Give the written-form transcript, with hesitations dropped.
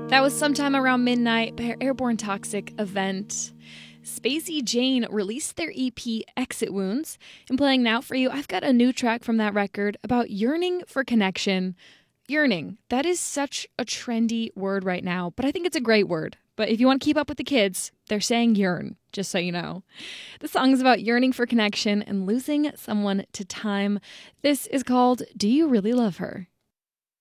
That was Sometime Around Midnight by Airborne Toxic Event. Spacey Jane released their EP Exit Wounds, and playing now for you, I've got a new track from that record about yearning for connection. Yearning, that is such a trendy word right now, but I think it's a great word. But if you want to keep up with the kids, they're saying yearn, just so you know. The song is about yearning for connection and losing someone to time. This is called Do You Really Love Her?